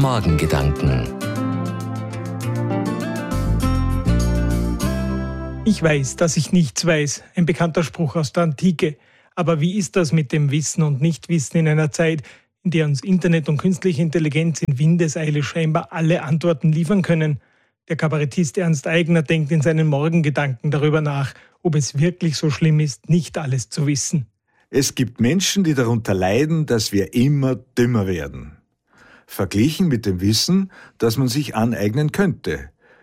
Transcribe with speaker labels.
Speaker 1: Morgengedanken.
Speaker 2: Ich weiß, dass ich nichts weiß, ein bekannter Spruch aus der Antike. Aber wie ist das mit dem Wissen und Nichtwissen in einer Zeit, in der uns Internet und künstliche Intelligenz in Windeseile scheinbar alle Antworten liefern können? Der Kabarettist Ernst Aigner denkt in seinen Morgengedanken darüber nach, ob es wirklich so schlimm ist, nicht alles zu wissen.
Speaker 3: Es gibt Menschen, die darunter leiden, dass wir immer dümmer werden. Verglichen mit dem Wissen, das man sich aneignen könnte.